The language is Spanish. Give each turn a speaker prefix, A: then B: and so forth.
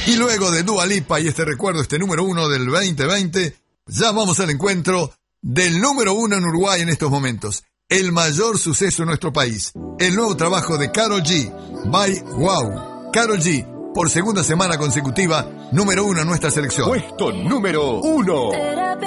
A: Y luego de Dua Lipa y este recuerdo, este número 1 del 2020, ya vamos al encuentro del número 1 en Uruguay en estos momentos. El mayor suceso en nuestro país. El nuevo trabajo de Karol G. By Wow. Karol G, por segunda semana consecutiva, número 1 en nuestra selección.
B: Puesto número 1.